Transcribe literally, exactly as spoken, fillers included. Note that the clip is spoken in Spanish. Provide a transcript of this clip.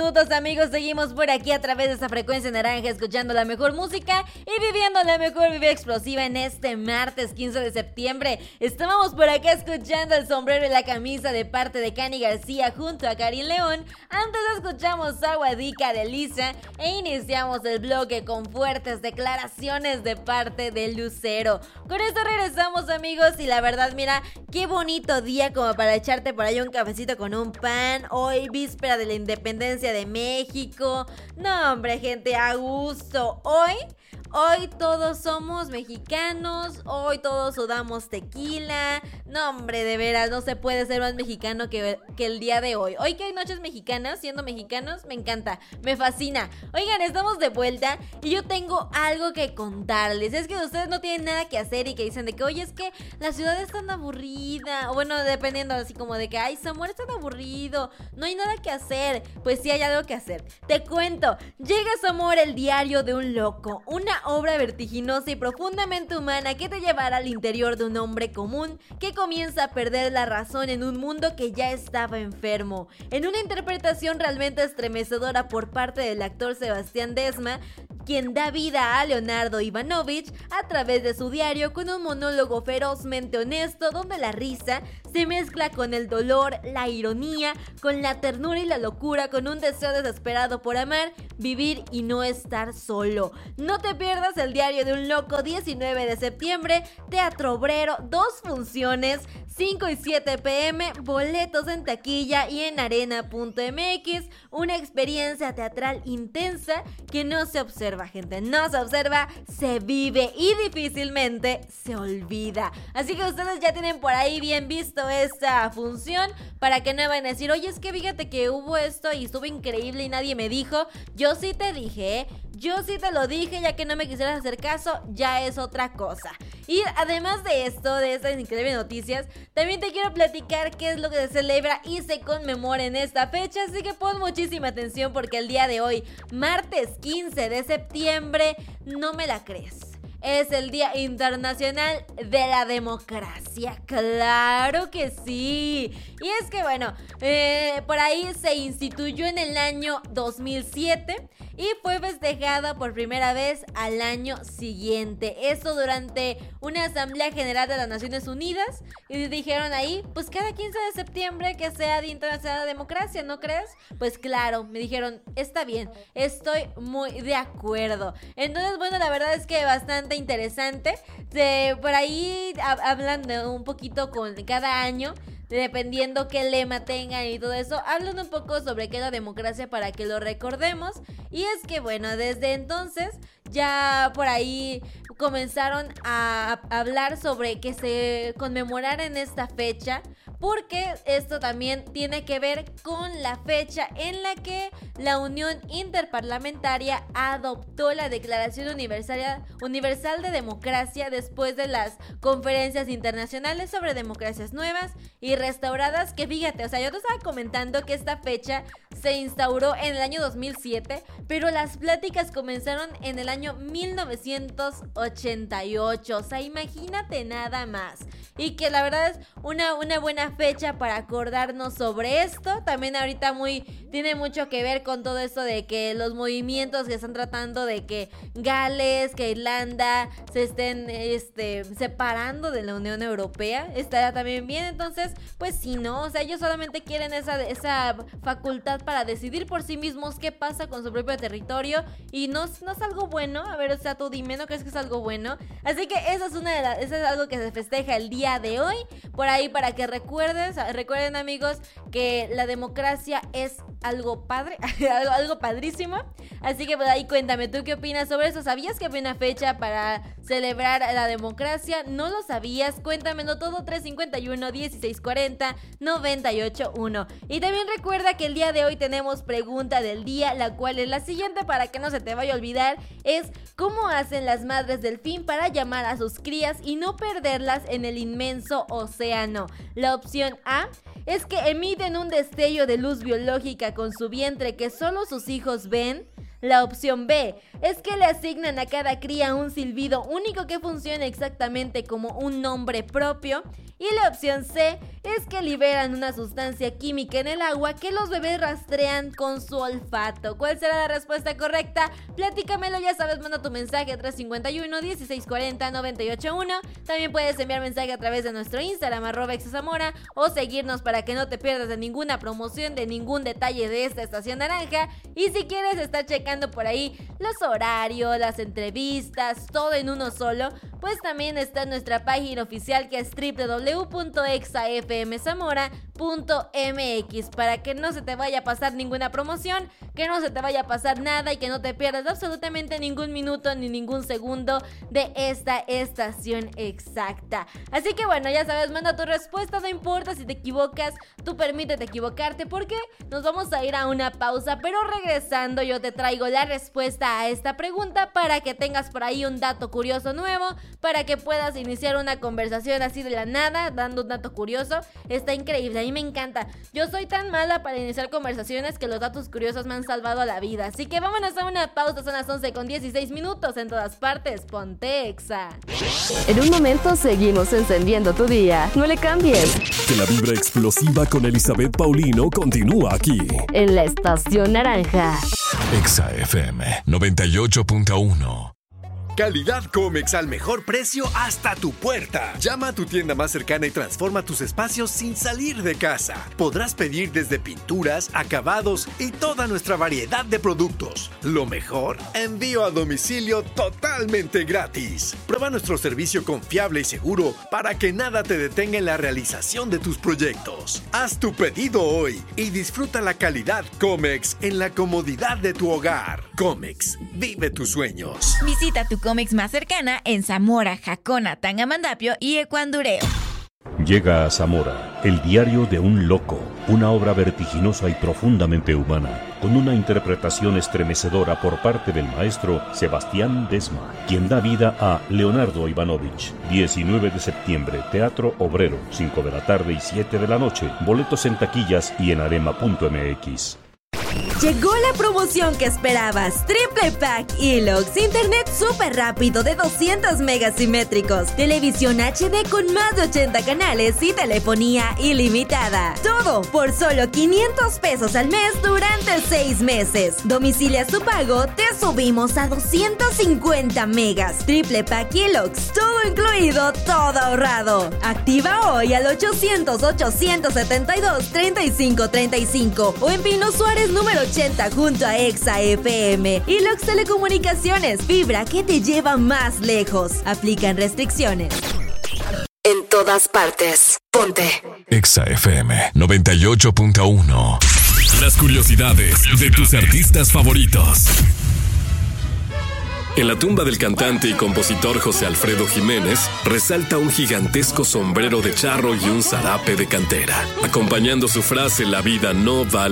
minutos, amigos. Seguimos por aquí a través de esta frecuencia naranja, escuchando la mejor música y viviendo la mejor vida explosiva en este martes quince de septiembre. Estábamos por acá escuchando El sombrero y la camisa de parte de Cani García junto a Karin León. Antes escuchamos Aguadica de Lisa e iniciamos el bloque con fuertes declaraciones de parte de Lucero. Con esto regresamos, amigos, y la verdad, mira, qué bonito día como para echarte por ahí un cafecito con un pan. Hoy víspera de la independencia de México. No, hombre, gente, a gusto. Hoy, hoy todos somos mexicanos. Hoy todos sudamos tequila. No, hombre, de veras, no se puede ser más mexicano que, que el día de hoy. Hoy que hay noches mexicanas, siendo mexicanos, me encanta, me fascina. Oigan, estamos de vuelta y yo tengo algo que contarles. Es que ustedes no tienen nada que hacer y que dicen de que, oye, es que la ciudad es tan aburrida. O bueno, dependiendo así como de que, ay, Samuel es tan aburrido, no hay nada que hacer. Pues sí hay algo que hacer. Te cuento, llega Samuel, el diario de un loco, una obra vertiginosa y profundamente humana que te llevará al interior de un hombre común que comienza a perder la razón en un mundo que ya estaba enfermo. En una interpretación realmente estremecedora por parte del actor Sebastián Desma, quien da vida a Leonardo Ivanovich a través de su diario con un monólogo ferozmente honesto donde la risa se mezcla con el dolor, la ironía, con la ternura y la locura, con un deseo desesperado por amar, vivir y no estar solo. No te pierdas El diario de un loco, diecinueve de septiembre, Teatro Obrero, dos funciones, cinco y siete pm, boletos en taquilla y en arena punto m x, una experiencia teatral intensa que no se observa, gente, no se observa, se vive y difícilmente se olvida. Así que ustedes ya tienen por ahí bien visto esta función para que no vayan a decir, oye, es que fíjate que hubo esto y estuvo increíble y nadie me dijo. Yo sí te dije, ¿eh? Yo sí te lo dije, ya que no me quisieras hacer caso, ya es otra cosa. Y además de esto, de estas increíbles noticias, también te quiero platicar qué es lo que se celebra y se conmemora en esta fecha, así que pon muchísima atención porque el día de hoy, martes quince de septiembre, no me la crees, es el Día Internacional de la Democracia. ¡Claro que sí! Y es que, bueno, eh, por ahí se instituyó en el año dos mil siete y fue festejada por primera vez al año siguiente. Esto durante una Asamblea General de las Naciones Unidas. Y dijeron ahí, pues cada quince de septiembre que sea Día Internacional de la Democracia, ¿no crees? Pues claro, me dijeron, está bien, estoy muy de acuerdo. Entonces, bueno, la verdad es que bastante interesante. De, por ahí hablan de un poquito con cada año, dependiendo qué lema tengan y todo eso, hablan un poco sobre qué es la democracia para que lo recordemos. Y es que, bueno, desde entonces ya por ahí comenzaron a hablar sobre que se conmemorara en esta fecha, porque esto también tiene que ver con la fecha en la que la Unión Interparlamentaria adoptó la Declaración Universal, Universal de Democracia después de las conferencias internacionales sobre democracias nuevas y restauradas, que fíjate, o sea, yo te estaba comentando que esta fecha se instauró en el año dos mil siete, pero las pláticas comenzaron en el año mil novecientos ochenta y ocho, o sea, imagínate nada más. Y que la verdad es una, una buena fecha para acordarnos sobre esto. También ahorita muy tiene mucho que ver con todo esto de que los movimientos que están tratando de que Gales, que Irlanda se estén este, separando de la Unión Europea, estará también bien. Entonces, pues sí, ¿no? O sea, ellos solamente quieren esa, esa facultad para decidir por sí mismos qué pasa con su propio territorio. Y no, no es algo bueno. A ver, o sea, tú dime, ¿no crees que es algo bueno? Así que eso es, una de las, eso es algo que se festeja el día de hoy. Por ahí para que recuerdes, recuerden, amigos, que la democracia es algo padre, algo, algo padrísimo. Así que por ahí cuéntame, ¿tú qué opinas sobre eso? ¿Sabías que había una fecha para celebrar la democracia? ¿No lo sabías? Cuéntamelo todo, tres cinco uno, dieciséis cuarenta, noventa y ocho uno. Y también recuerda que el día de hoy tenemos pregunta del día, la cual es la siguiente para que no se te vaya a olvidar. Es, ¿cómo hacen las madres delfín para llamar a sus crías y no perderlas en el inmenso océano? La opción A es que emiten un destello de luz biológica con su vientre que solo sus hijos ven. La opción B es que le asignan a cada cría un silbido único que funciona exactamente como un nombre propio. Y la opción C es que liberan una sustancia química en el agua que los bebés rastrean con su olfato. ¿Cuál será la respuesta correcta? Platícamelo, ya sabes, manda tu mensaje a tres cinco uno, dieciséis cuarenta, noventa y ocho uno. También puedes enviar mensaje a través de nuestro Instagram, arroba exazamora, o seguirnos para que no te pierdas de ninguna promoción, de ningún detalle de esta estación naranja. Y si quieres estar checando por ahí los horarios, las entrevistas, todo en uno solo, pues también está en nuestra página oficial, que es doble u doble u doble u punto exa f m zamora punto m x, para que no se te vaya a pasar ninguna promoción, que no se te vaya a pasar nada y que no te pierdas absolutamente ningún minuto ni ningún segundo de esta estación exacta. Así que bueno, ya sabes, manda tu respuesta, no importa si te equivocas, tú permítete equivocarte, porque nos vamos a ir a una pausa, pero regresando yo te traigo la respuesta a esta pregunta para que tengas por ahí un dato curioso nuevo, para que puedas iniciar una conversación así de la nada, dando un dato curioso. Está increíble, a mí me encanta. Yo soy tan mala para iniciar conversaciones que los datos curiosos me han salvado la vida. Así que vámonos a una pausa, son las once con dieciséis minutos. En todas partes, ponte Exa. En un momento seguimos encendiendo tu día. No le cambies. Que la vibra explosiva con Elizabeth Paulino continúa aquí, en la estación naranja. Exa F M noventa y ocho punto uno. Calidad Comex al mejor precio hasta tu puerta. Llama a tu tienda más cercana y transforma tus espacios sin salir de casa. Podrás pedir desde pinturas, acabados y toda nuestra variedad de productos. Lo mejor, envío a domicilio totalmente gratis. Prueba nuestro servicio confiable y seguro para que nada te detenga en la realización de tus proyectos. Haz tu pedido hoy y disfruta la calidad Comex en la comodidad de tu hogar. Comex, vive tus sueños. Visita tu Comex más cercana en Zamora, Jacona, Tangamandapio y Ecuandureo. Llega a Zamora, el diario de un loco, una obra vertiginosa y profundamente humana, con una interpretación estremecedora por parte del maestro Sebastián Desma, quien da vida a Leonardo Ivanovich. diecinueve de septiembre, Teatro Obrero, cinco de la tarde y siete de la noche. Boletos en taquillas y en arema punto m x. Llegó la promoción que esperabas. Triple Pack Elox. Internet súper rápido de doscientos megas simétricos. Televisión H D con más de ochenta canales y telefonía ilimitada. Todo por solo quinientos pesos al mes durante seis meses. Domicilia su pago, te subimos a doscientos cincuenta megas. Triple Pack Elox. Todo incluido, todo ahorrado. Activa hoy al ochocientos, ochocientos setenta y dos, treinta y cinco treinta y cinco o en Pino Suárez número ochenta junto a Exa F M. Elox Telecomunicaciones, fibra que te lleva más lejos. Aplican restricciones. En todas partes, ponte Exa F M noventa y ocho punto uno. Las curiosidades de tus artistas favoritos. En la tumba del cantante y compositor José Alfredo Jiménez resalta un gigantesco sombrero de charro y un zarape de cantera, acompañando su frase: la vida no vale